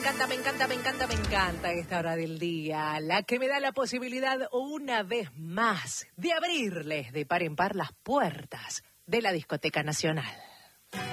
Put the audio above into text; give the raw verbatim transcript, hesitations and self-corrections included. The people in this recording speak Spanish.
encanta, me encanta, me encanta, me encanta esta hora del día, la que me da la posibilidad una vez más de abrirles de par en par las puertas de la Discoteca Nacional.